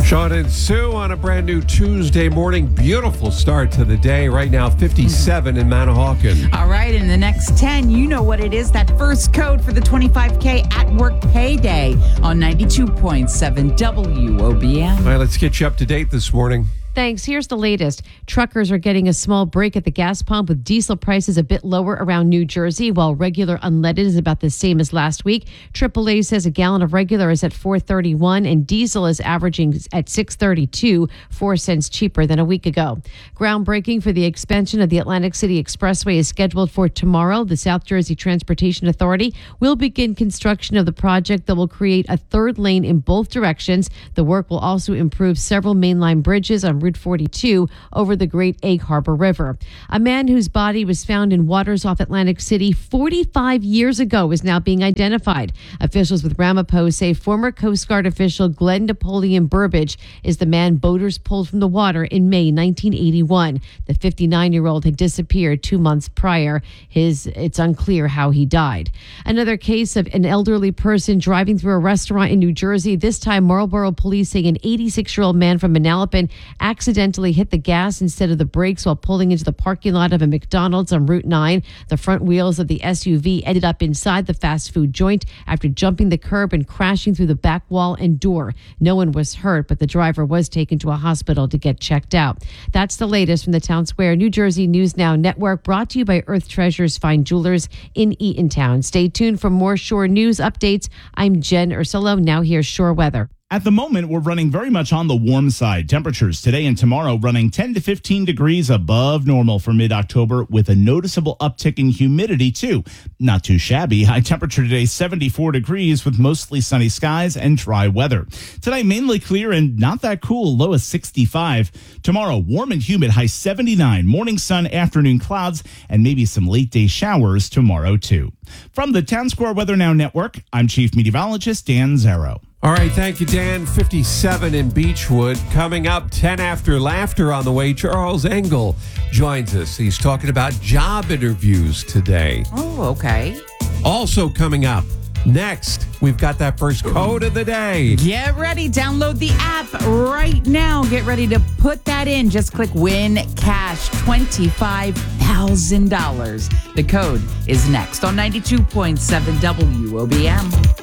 Sean and Sue on a brand new Tuesday morning. Beautiful start to the day. Right now, 57 in Manahawkin. All right, in the next 10, you know what it is. That first code for the 25K at work payday on 92.7 WOBM. All right, let's get you up to date this morning. Thanks. Here's the latest. Truckers are getting a small break at the gas pump with diesel prices a bit lower around New Jersey, while regular unleaded is about the same as last week. AAA says a gallon of regular is at $4.31 and diesel is averaging at $6.32, 4 cents cheaper than a week ago. Groundbreaking for the expansion of the Atlantic City Expressway is scheduled for tomorrow. The South Jersey Transportation Authority will begin construction of the project that will create a third lane in both directions. The work will also improve several mainline bridges on Route 42 over the Great Egg Harbor River. A man whose body was found in waters off Atlantic City 45 years ago is now being identified. Officials with Ramapo say former Coast Guard official Glenn Napoleon Burbage is the man boaters pulled from the water in May 1981. The 59-year-old had disappeared 2 months prior. It's unclear how he died. Another case of an elderly person driving through a restaurant in New Jersey. This time, Marlboro police say an 86-year-old man from Manalapan accidentally hit the gas instead of the brakes while pulling into the parking lot of a McDonald's on Route 9. The front wheels of the SUV ended up inside the fast food joint after jumping the curb and crashing through the back wall and door. No one was hurt, but the driver was taken to a hospital to get checked out. That's the latest from the Town Square New Jersey News Now Network, brought to you by Earth Treasures Fine Jewelers in Eatontown. Stay tuned for more Shore News updates. I'm Jen Ursulo. Now here's Shore weather. At the moment, we're running very much on the warm side. Temperatures today and tomorrow running 10 to 15 degrees above normal for mid-October with a noticeable uptick in humidity, too. Not too shabby. High temperature today, 74 degrees with mostly sunny skies and dry weather. Tonight, mainly clear and not that cool, low of 65. Tomorrow, warm and humid, high 79. Morning sun, afternoon clouds, and maybe some late-day showers tomorrow, too. From the Town Square Weather Now Network, I'm Chief Meteorologist Dan Zero. All right, thank you, Dan. 57 in Beechwood. Coming up, 10 after laughter on the way. Charles Engel joins us. He's talking about job interviews today. Oh, okay. Also coming up, next, we've got that first code of the day. Get ready. Download the app right now. Get ready to put that in. Just click Win Cash, $25,000. The code is next on 92.7 WOBM.